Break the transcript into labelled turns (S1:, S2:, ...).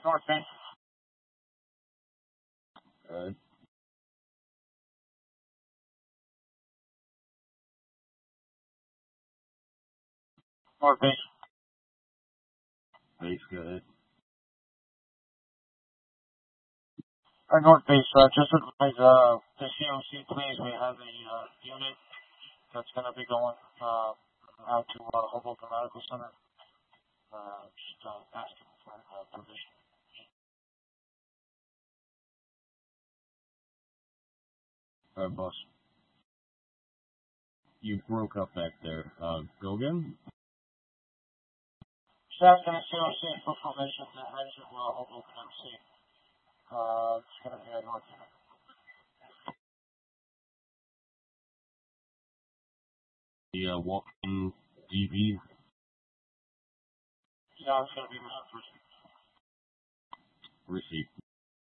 S1: North base.
S2: Good.
S1: North base.
S2: Base good.
S1: North base, just advise, the COC, please. We have a, unit that's going to be going, out to, Hoboken Medical Center. Just, asking for, permission.
S2: Alright, boss. You broke up back there. Go again?
S1: Just asking the COC for permission to exit, Hoboken MC. It's going to be a north unit.
S2: The walk-in DV.
S1: Yeah, it's going to be my first.
S2: Receipt.